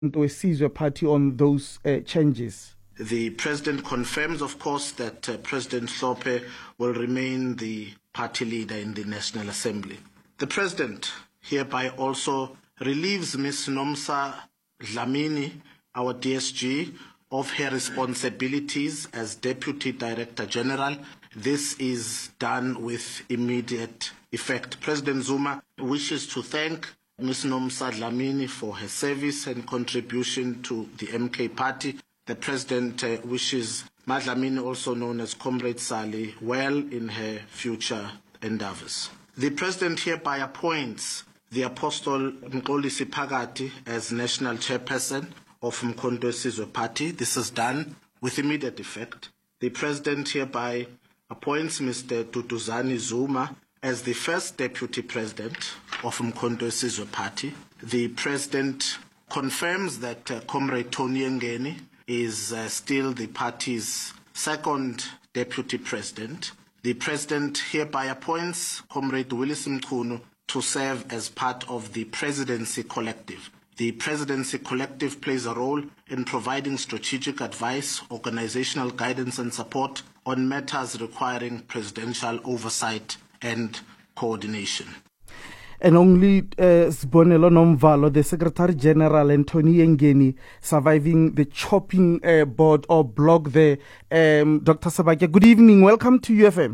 Sizwe Party on those changes? The President confirms, of course, that President Hlophe will remain the party leader in the National Assembly. The President hereby also relieves Ms. Nomsa Dlamini, our DSG, of her responsibilities as Deputy Director General. This is done with immediate effect. President Zuma wishes to thank Ms. Nomsa Dlamini for her service and contribution to the MK Party. The President wishes Madlamini, also known as Comrade Sali, well in her future endeavors. The President hereby appoints the Apostle Mxolisi Phakathi as National Chairperson of Umkhonto weSizwe Party. This is done with immediate effect. The President hereby appoints Mr. Duduzane Zuma as the first Deputy President of Umkhonto weSizwe Party. The President confirms that Comrade Tony Ngeni is still the party's second Deputy President. The President hereby appoints Comrade Willis Mchunu to serve as part of the Presidency Collective. The Presidency Collective plays a role in providing strategic advice, organizational guidance and support on matters requiring presidential oversight and coordination. And only Sibonelo Nomvalo, the Secretary General, and Tony Ngeni surviving the chopping board or block there. Dr. Sebake, good evening. Welcome to UFM.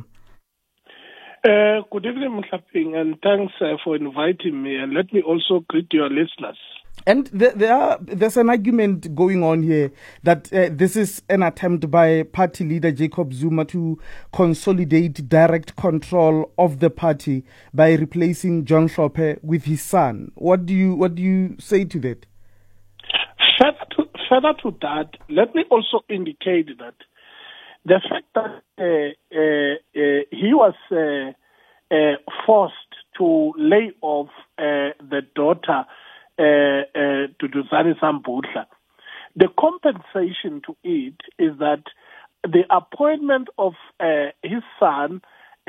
Good evening, Mhlaping, and thanks for inviting me. And let me also greet your listeners. And there's an argument going on here that this is an attempt by party leader Jacob Zuma to consolidate direct control of the party by replacing John Hlophe with his son. What do you say to that? Further to that, let me also indicate that the fact that he was forced to lay off the daughter Duduzane Sambudla. The compensation to it is that the appointment of his son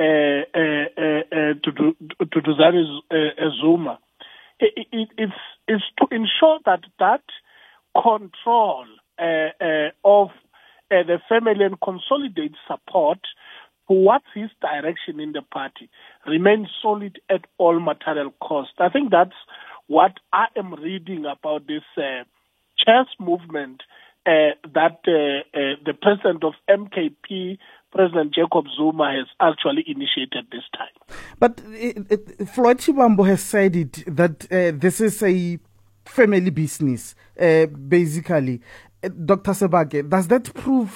Duduzane Zuma is to ensure that control of the family and consolidate support towards his direction in the party remains solid at all material costs. I think that's what I am reading about this chess movement that the president of MKP, President Jacob Zuma, has actually initiated this time. But Floyd Shivambu has said it that this is a family business, basically. Dr. Sebake, does that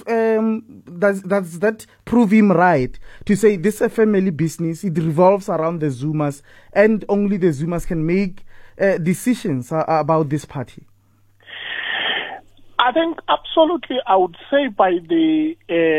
prove him right to say this is a family business? It revolves around the Zumas, and only the Zumas can make decisions about this party? I think absolutely. I would say by the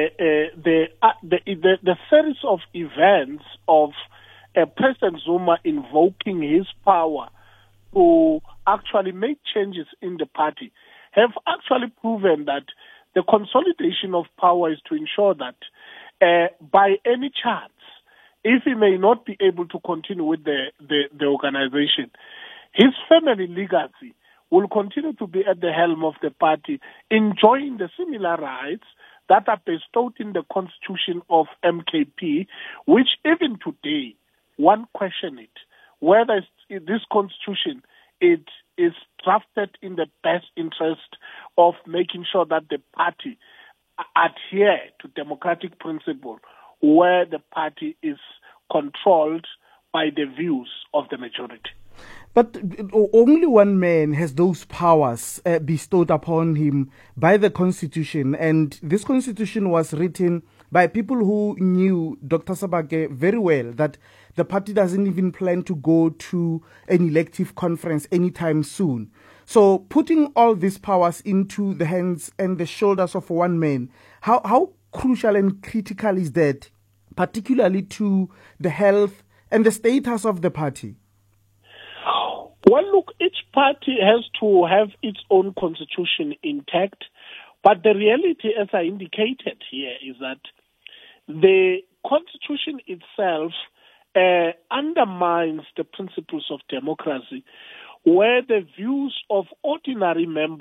series of events of President Zuma invoking his power to actually make changes in the party have actually proven that the consolidation of power is to ensure that by any chance, if he may not be able to continue with the organization, his family legacy will continue to be at the helm of the party, enjoying the similar rights that are bestowed in the constitution of MKP, which even today, one question it, whether this constitution it is drafted in the best interest of making sure that the party adhere to democratic principle, where the party is controlled by the views of the majority. But only one man has those powers bestowed upon him by the Constitution, and this Constitution was written by people who knew Dr. Sebake very well, that the party doesn't even plan to go to an elective conference anytime soon. So putting all these powers into the hands and the shoulders of one man, how crucial and critical is that, particularly to the health and the status of the party? Well, look, each party has to have its own constitution intact, but the reality, as I indicated here, is that the constitution itself undermines the principles of democracy where the views of ordinary members